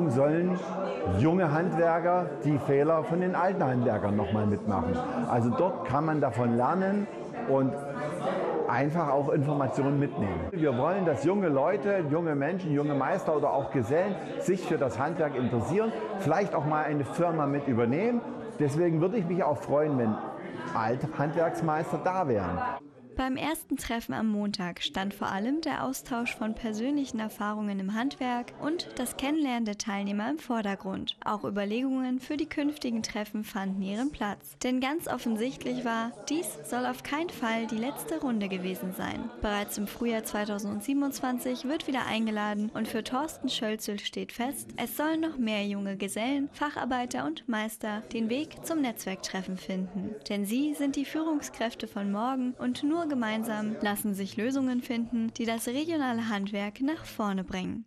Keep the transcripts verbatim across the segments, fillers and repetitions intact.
warum sollen junge Handwerker die Fehler von den alten Handwerkern nochmal mitmachen? Also dort kann man davon lernen und einfach auch Informationen mitnehmen. Wir wollen, dass junge Leute, junge Menschen, junge Meister oder auch Gesellen sich für das Handwerk interessieren, vielleicht auch mal eine Firma mit übernehmen. Deswegen würde ich mich auch freuen, wenn alte Handwerksmeister da wären. Beim ersten Treffen am Montag stand vor allem der Austausch von persönlichen Erfahrungen im Handwerk und das Kennenlernen der Teilnehmer im Vordergrund. Auch Überlegungen für die künftigen Treffen fanden ihren Platz. Denn ganz offensichtlich war, dies soll auf keinen Fall die letzte Runde gewesen sein. Bereits im Frühjahr zweitausendsiebenundzwanzig wird wieder eingeladen und für Thorsten Schölzel steht fest, es sollen noch mehr junge Gesellen, Facharbeiter und Meister den Weg zum Netzwerktreffen finden. Denn sie sind die Führungskräfte von morgen und nur gemeinsam lassen sich Lösungen finden, die das regionale Handwerk nach vorne bringen.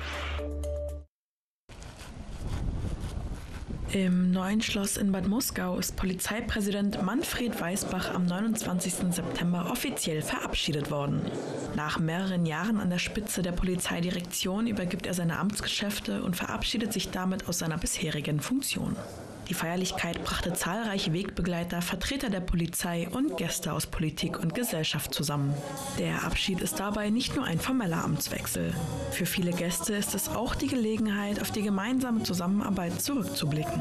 Im neuen Schloss in Bad Muskau ist Polizeipräsident Manfred Weisbach am neunundzwanzigsten September offiziell verabschiedet worden. Nach mehreren Jahren an der Spitze der Polizeidirektion übergibt er seine Amtsgeschäfte und verabschiedet sich damit aus seiner bisherigen Funktion. Die Feierlichkeit brachte zahlreiche Wegbegleiter, Vertreter der Polizei und Gäste aus Politik und Gesellschaft zusammen. Der Abschied ist dabei nicht nur ein formeller Amtswechsel. Für viele Gäste ist es auch die Gelegenheit, auf die gemeinsame Zusammenarbeit zurückzublicken.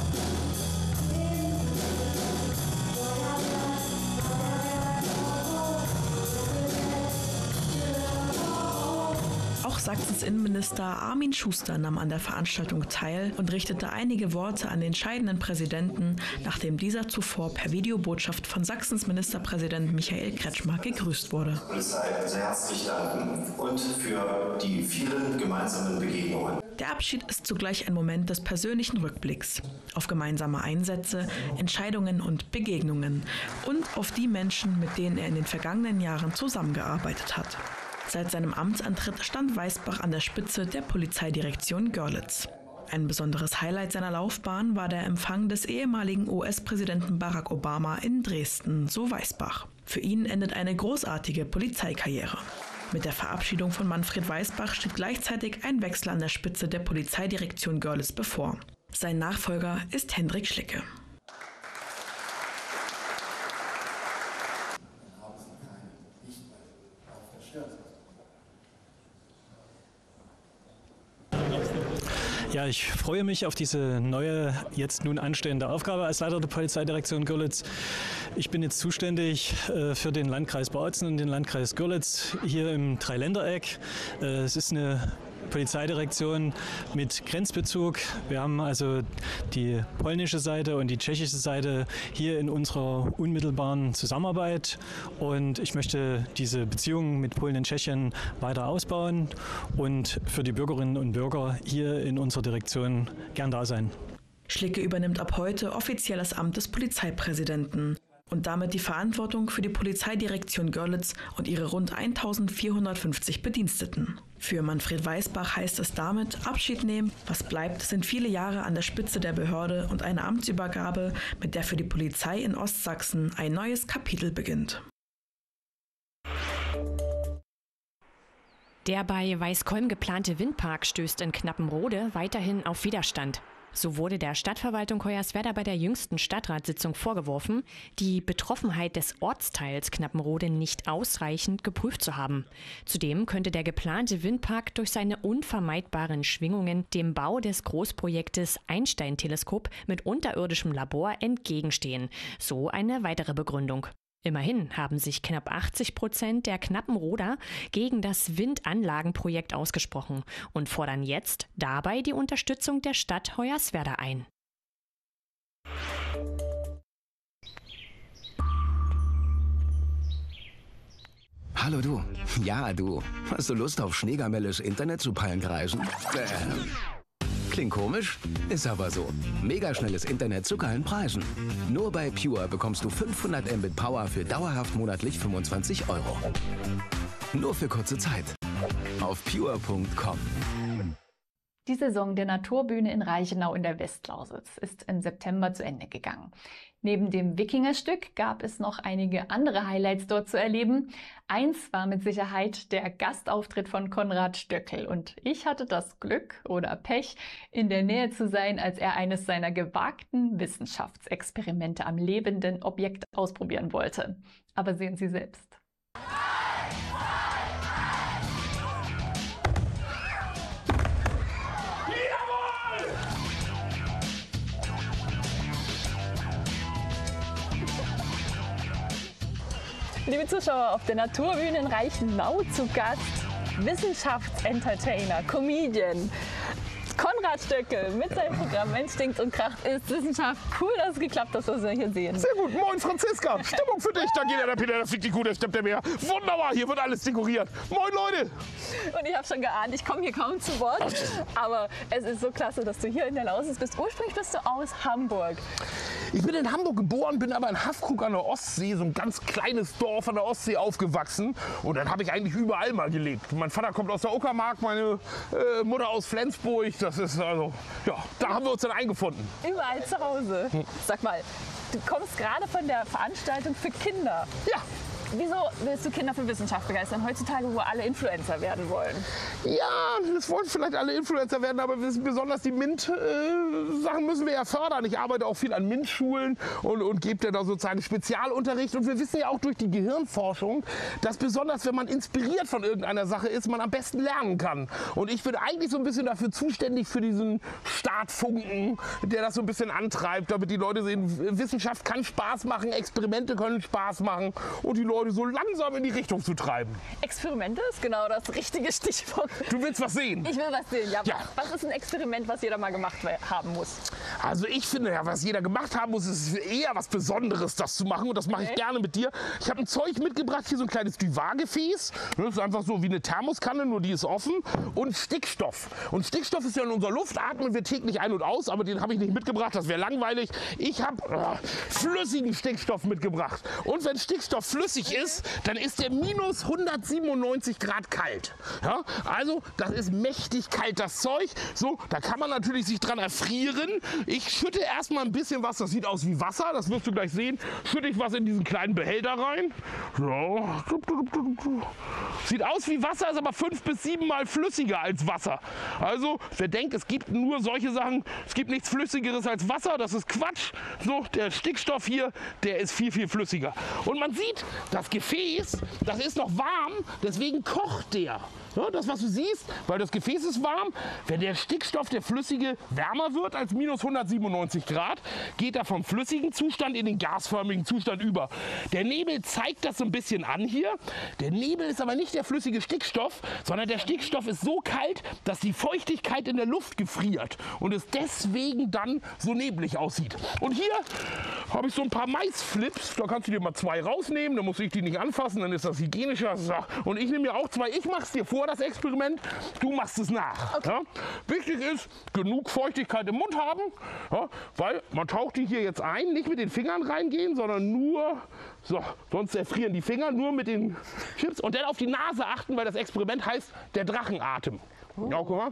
Auch Sachsens Innenminister Armin Schuster nahm an der Veranstaltung teil und richtete einige Worte an den scheidenden Präsidenten, nachdem dieser zuvor per Videobotschaft von Sachsens Ministerpräsident Michael Kretschmer gegrüßt wurde. Polizei sehr herzlich danken und für die vielen gemeinsamen Begegnungen. Der Abschied ist zugleich ein Moment des persönlichen Rückblicks auf gemeinsame Einsätze, Entscheidungen und Begegnungen und auf die Menschen, mit denen er in den vergangenen Jahren zusammengearbeitet hat. Seit seinem Amtsantritt stand Weisbach an der Spitze der Polizeidirektion Görlitz. Ein besonderes Highlight seiner Laufbahn war der Empfang des ehemaligen U S-Präsidenten Barack Obama in Dresden, so Weisbach. Für ihn endet eine großartige Polizeikarriere. Mit der Verabschiedung von Manfred Weisbach steht gleichzeitig ein Wechsel an der Spitze der Polizeidirektion Görlitz bevor. Sein Nachfolger ist Hendrik Schlicke. Ja, ich freue mich auf diese neue, jetzt nun anstehende Aufgabe als Leiter der Polizeidirektion Görlitz. Ich bin jetzt zuständig äh, für den Landkreis Bautzen und den Landkreis Görlitz hier im Dreiländereck. Äh, es ist eine Polizeidirektion mit Grenzbezug. Wir haben also die polnische Seite und die tschechische Seite hier in unserer unmittelbaren Zusammenarbeit. Und ich möchte diese Beziehungen mit Polen und Tschechien weiter ausbauen und für die Bürgerinnen und Bürger hier in unserer Direktion gern da sein. Schlicke übernimmt ab heute offiziell das Amt des Polizeipräsidenten und damit die Verantwortung für die Polizeidirektion Görlitz und ihre rund eintausendvierhundertfünfzig Bediensteten. Für Manfred Weisbach heißt es damit Abschied nehmen. Was bleibt, sind viele Jahre an der Spitze der Behörde und eine Amtsübergabe, mit der für die Polizei in Ostsachsen ein neues Kapitel beginnt. Der bei Weißkolm geplante Windpark stößt in Knappenrode weiterhin auf Widerstand. So wurde der Stadtverwaltung Hoyerswerda bei der jüngsten Stadtratssitzung vorgeworfen, die Betroffenheit des Ortsteils Knappenrode nicht ausreichend geprüft zu haben. Zudem könnte der geplante Windpark durch seine unvermeidbaren Schwingungen dem Bau des Großprojektes Einstein-Teleskop mit unterirdischem Labor entgegenstehen. So eine weitere Begründung. Immerhin haben sich knapp achtzig Prozent der Knappenroder gegen das Windanlagenprojekt ausgesprochen und fordern jetzt dabei die Unterstützung der Stadt Hoyerswerda ein. Hallo du. Ja, du. Hast du Lust auf schneegamelles Internet zu Pallenkreisen? Äh. Klingt komisch, ist aber so. Megaschnelles Internet zu geilen Preisen. Nur bei Pure bekommst du fünfhundert Mbit Power für dauerhaft monatlich fünfundzwanzig Euro. Nur für kurze Zeit. Auf pure punkt com. Die Saison der Naturbühne in Reichenau in der Westlausitz ist im September zu Ende gegangen. Neben dem Wikingerstück gab es noch einige andere Highlights dort zu erleben. Eins war mit Sicherheit der Gastauftritt von Konrad Stöckel. Und ich hatte das Glück oder Pech, in der Nähe zu sein, als er eines seiner gewagten Wissenschaftsexperimente am lebenden Objekt ausprobieren wollte. Aber sehen Sie selbst. Liebe Zuschauer, auf der Naturbühne in Reichenau zu Gast Wissenschaftsentertainer, Comedian Konrad Stöckel mit seinem Programm Mensch stinkt und kracht ist Wissenschaft. Cool, dass es geklappt hat, dass wir hier sehen. Sehr gut. Moin Franziska. Stimmung für dich. Da geht der Peter, da fliegt die Kuh, da steppt der Meer. Wunderbar, hier wird alles dekoriert. Moin Leute. Und ich habe schon geahnt, ich komme hier kaum zu Wort. Aber es ist so klasse, dass du hier in der Lausitz bist. Ursprünglich bist du aus Hamburg. Ich bin in Hamburg geboren, bin aber in Haffkrug an der Ostsee, so ein ganz kleines Dorf an der Ostsee aufgewachsen. Und dann habe ich eigentlich überall mal gelebt. Mein Vater kommt aus der Uckermark, meine äh, Mutter aus Flensburg. Das ist also, ja, da haben wir uns dann eingefunden. Überall zu Hause. Hm. Sag mal, du kommst gerade von der Veranstaltung für Kinder. Ja. Wieso willst du Kinder für Wissenschaft begeistern, heutzutage, wo alle Influencer werden wollen? Ja, das wollen vielleicht alle Influencer werden, aber besonders die MINT-Sachen äh, müssen wir ja fördern. Ich arbeite auch viel an MINT-Schulen und, und gebe dir da sozusagen Spezialunterricht. Und wir wissen ja auch durch die Gehirnforschung, dass besonders, wenn man inspiriert von irgendeiner Sache ist, man am besten lernen kann. Und ich bin eigentlich so ein bisschen dafür zuständig, für diesen Startfunken, der das so ein bisschen antreibt, damit die Leute sehen, Wissenschaft kann Spaß machen, Experimente können Spaß machen und die Leute so langsam in die Richtung zu treiben. Experimente ist genau das richtige Stichwort. Du willst was sehen? Ich will was sehen, ja. ja. Was ist ein Experiment, was jeder mal gemacht haben muss? Also ich finde ja, was jeder gemacht haben muss, ist eher was Besonderes, das zu machen. Und das mache okay. ich gerne mit dir. Ich habe ein Zeug mitgebracht, hier so ein kleines Duvat-Gefäß. Das ist einfach so wie eine Thermoskanne, nur die ist offen. Und Stickstoff. Und Stickstoff ist ja in unserer Luft, atmen wir täglich ein und aus, aber den habe ich nicht mitgebracht, das wäre langweilig. Ich habe äh, flüssigen Stickstoff mitgebracht. Und wenn Stickstoff flüssig ist, dann ist der minus hundertsiebenundneunzig Grad kalt. Ja? Also das ist mächtig kalt, das Zeug. So, da kann man natürlich sich dran erfrieren. Ich schütte erstmal ein bisschen was, das sieht aus wie Wasser, das wirst du gleich sehen. Schütte ich was in diesen kleinen Behälter rein. So. Sieht aus wie Wasser, ist aber fünf bis sieben Mal flüssiger als Wasser. Also, wer denkt, es gibt nur solche Sachen, es gibt nichts Flüssigeres als Wasser, das ist Quatsch. So, der Stickstoff hier, der ist viel, viel flüssiger. Und man sieht, das Gefäß, das ist noch warm, deswegen kocht der. Ja, das, was du siehst, weil das Gefäß ist warm, wenn der Stickstoff, der flüssige, wärmer wird als minus hundertsiebenundneunzig Grad, geht er vom flüssigen Zustand in den gasförmigen Zustand über. Der Nebel zeigt das so ein bisschen an hier. Der Nebel ist aber nicht der flüssige Stickstoff, sondern der Stickstoff ist so kalt, dass die Feuchtigkeit in der Luft gefriert und es deswegen dann so neblig aussieht. Und hier habe ich so ein paar Maisflips, da kannst du dir mal zwei rausnehmen, dann muss ich die nicht anfassen, dann ist das hygienischer. Und ich nehme mir auch zwei, ich mache es dir vor, das Experiment, du machst es nach. Okay. Ja? Wichtig ist, genug Feuchtigkeit im Mund haben, ja? Weil man taucht die hier jetzt ein, nicht mit den Fingern reingehen, sondern nur, so, sonst erfrieren die Finger, nur mit den Chips und dann auf die Nase achten, weil das Experiment heißt der Drachenatem. Oh. Ja, guck mal.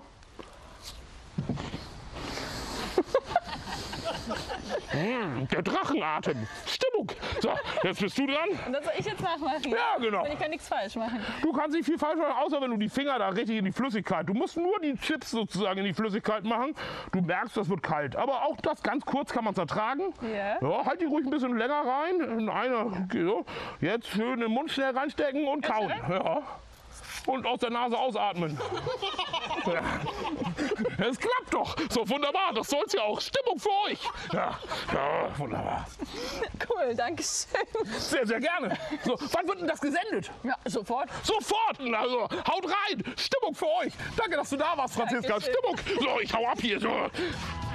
Mmh, der Drachenatem. Stimmung. So, jetzt bist du dran. Und das soll ich jetzt nachmachen? Ja, genau. Und ich kann nichts falsch machen. Du kannst nicht viel falsch machen, außer wenn du die Finger da richtig in die Flüssigkeit. Du musst nur die Chips sozusagen in die Flüssigkeit machen. Du merkst, das wird kalt. Aber auch das ganz kurz kann man es ertragen. Yeah. Ja, halt die ruhig ein bisschen länger rein. In eine, so. Jetzt schön in den Mund schnell reinstecken und kauen. Ja. Und aus der Nase ausatmen. Ja. Das klappt doch. So wunderbar, das soll's ja auch. Stimmung für euch. Ja, ja, wunderbar. Cool, danke schön. Sehr, sehr gerne. So, wann wird denn das gesendet? Ja, sofort. Sofort. Also, haut rein. Stimmung für euch. Danke, dass du da warst, Franziska. Dankeschön. Stimmung. So, ich hau ab hier. So.